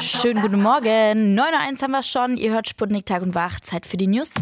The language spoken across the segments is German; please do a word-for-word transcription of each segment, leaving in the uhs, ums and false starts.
Schönen guten Morgen. neun Uhr eins haben wir schon. Ihr hört Sputnik Tag und Wach. Zeit für die News.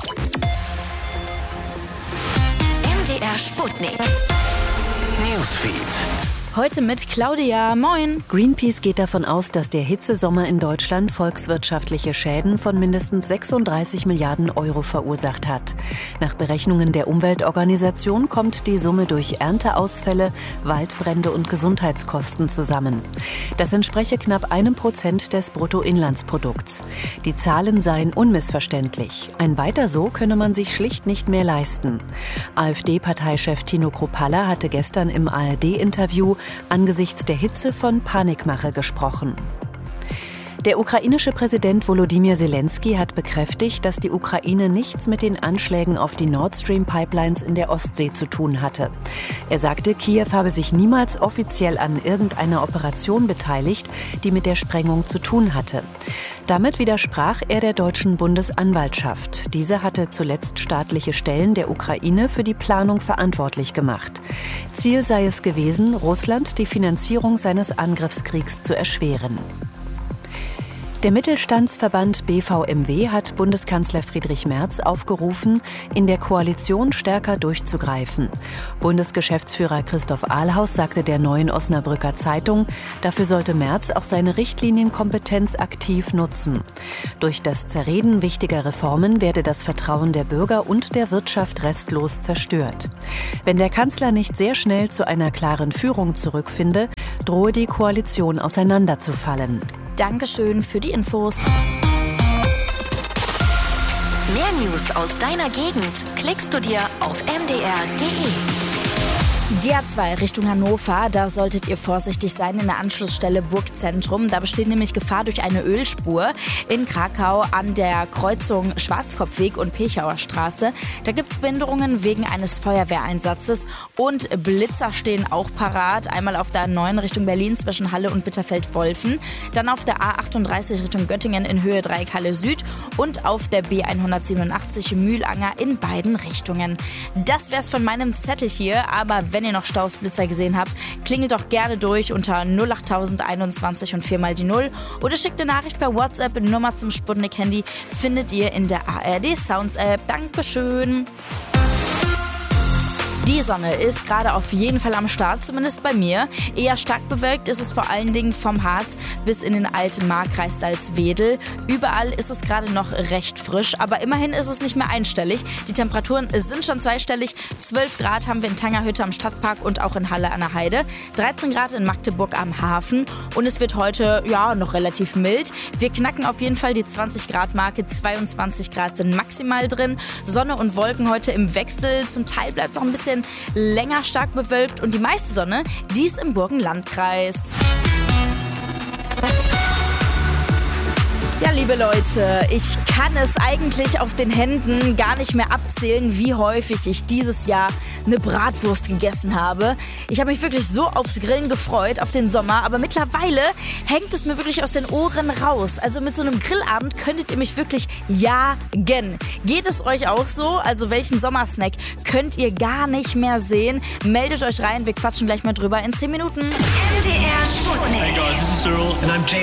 M D R Sputnik Newsfeed. Heute mit Claudia. Moin. Greenpeace geht davon aus, dass der Hitzesommer in Deutschland volkswirtschaftliche Schäden von mindestens sechsunddreißig Milliarden Euro verursacht hat. Nach Berechnungen der Umweltorganisation kommt die Summe durch Ernteausfälle, Waldbrände und Gesundheitskosten zusammen. Das entspreche knapp einem Prozent des Bruttoinlandsprodukts. Die Zahlen seien unmissverständlich. Ein Weiter so könne man sich schlicht nicht mehr leisten. AfD-Parteichef Tino Kruppalla hatte gestern im A R D-Interview angesichts der Hitze von Panikmache gesprochen. Der ukrainische Präsident Volodymyr Zelensky hat bekräftigt, dass die Ukraine nichts mit den Anschlägen auf die Nord Stream Pipelines in der Ostsee zu tun hatte. Er sagte, Kiew habe sich niemals offiziell an irgendeiner Operation beteiligt, die mit der Sprengung zu tun hatte. Damit widersprach er der deutschen Bundesanwaltschaft. Diese hatte zuletzt staatliche Stellen der Ukraine für die Planung verantwortlich gemacht. Ziel sei es gewesen, Russland die Finanzierung seines Angriffskriegs zu erschweren. Der Mittelstandsverband B V M W hat Bundeskanzler Friedrich Merz aufgerufen, in der Koalition stärker durchzugreifen. Bundesgeschäftsführer Christoph Ahlhaus sagte der Neuen Osnabrücker Zeitung, dafür sollte Merz auch seine Richtlinienkompetenz aktiv nutzen. Durch das Zerreden wichtiger Reformen werde das Vertrauen der Bürger und der Wirtschaft restlos zerstört. Wenn der Kanzler nicht sehr schnell zu einer klaren Führung zurückfinde, drohe die Koalition auseinanderzufallen. Dankeschön für die Infos. Mehr News aus deiner Gegend klickst du dir auf m d r punkt d e. Die A zwei Richtung Hannover, da solltet ihr vorsichtig sein in der Anschlussstelle Burgzentrum. Da besteht nämlich Gefahr durch eine Ölspur in Krakau an der Kreuzung Schwarzkopfweg und Pechauer Straße. Da gibt es Behinderungen wegen eines Feuerwehreinsatzes und Blitzer stehen auch parat. Einmal auf der A neun Richtung Berlin zwischen Halle und Bitterfeld-Wolfen, dann auf der A achtunddreißig Richtung Göttingen in Höhe Dreieck Halle Süd und auf der B hundertsiebenundachtzig Mühlanger in beiden Richtungen. Das wär's von meinem Zettel hier, aber wenn Wenn ihr noch Staus, Blitzer gesehen habt, klingelt doch gerne durch unter null acht tausend einundzwanzig und viermal die Null oder schickt eine Nachricht per WhatsApp. Nummer zum Sputnik-Handy findet ihr in der A R D Sounds App. Dankeschön. Die Sonne ist gerade auf jeden Fall am Start, zumindest bei mir. Eher stark bewölkt ist es vor allen Dingen vom Harz bis in den alten Markkreis Salzwedel. Überall ist es gerade noch recht frisch, aber immerhin ist es nicht mehr einstellig. Die Temperaturen sind schon zweistellig. zwölf Grad haben wir in Tangerhütte am Stadtpark und auch in Halle an der Heide. dreizehn Grad in Magdeburg am Hafen. Und es wird heute ja noch relativ mild. Wir knacken auf jeden Fall die zwanzig Grad Marke. zweiundzwanzig Grad sind maximal drin. Sonne und Wolken heute im Wechsel. Zum Teil bleibt es auch ein bisschen länger stark bewölkt und die meiste Sonne, die ist im Burgenlandkreis. Ja, liebe Leute, ich kann es eigentlich auf den Händen gar nicht mehr abzählen, wie häufig ich dieses Jahr eine Bratwurst gegessen habe. Ich habe mich wirklich so aufs Grillen gefreut, auf den Sommer, aber mittlerweile hängt es mir wirklich aus den Ohren raus. Also mit so einem Grillabend könntet ihr mich wirklich jagen. Geht es euch auch so? Also welchen Sommersnack könnt ihr gar nicht mehr sehen? Meldet euch rein, wir quatschen gleich mal drüber in zehn Minuten. M D R Sputnik. Hey guys, this is Cyril and I'm James.